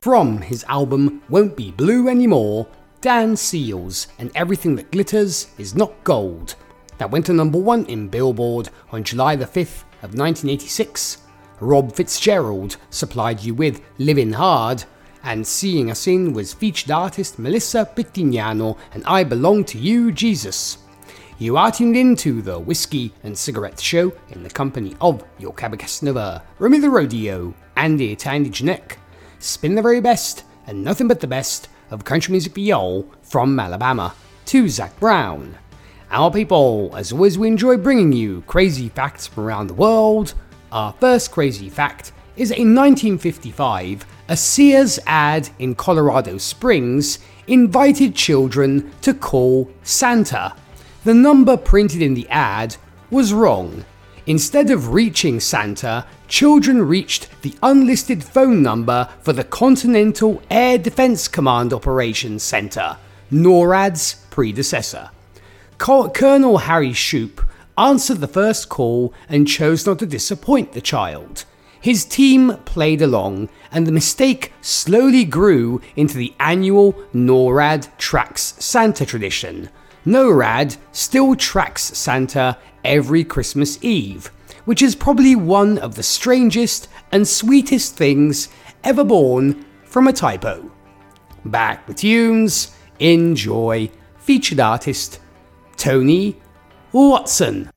From his album Won't Be Blue Anymore, Dan Seals and Everything That Glitters Is Not Gold. That went to number 1 in Billboard on July the 5th of 1986. Rob Fitzgerald supplied you with Living Hard, and Seeing Us In was featured artist Melissa Pittignano and I Belong to You, Jesus. You are tuned in to the Whiskey and Cigarette Show in the company of your Cabocasnova, Remy the Rodeo, Andy Tandy Janek. Spin the very best and nothing but the best of country music for y'all from Alabama to Zach Brown. Our people, as always, we enjoy bringing you crazy facts from around the world. Our first crazy fact is in 1955, a Sears ad in Colorado Springs invited children to call Santa. The number printed in the ad was wrong. Instead of reaching Santa, children reached the unlisted phone number for the Continental Air Defense Command Operations Center, NORAD's predecessor. Colonel Harry Shoup answered the first call and chose not to disappoint the child. His team played along, and the mistake slowly grew into the annual NORAD Tracks Santa tradition. NORAD still tracks Santa every Christmas Eve, which is probably one of the strangest and sweetest things ever born from a typo. Back with tunes, enjoy. Featured artist Tony Watson.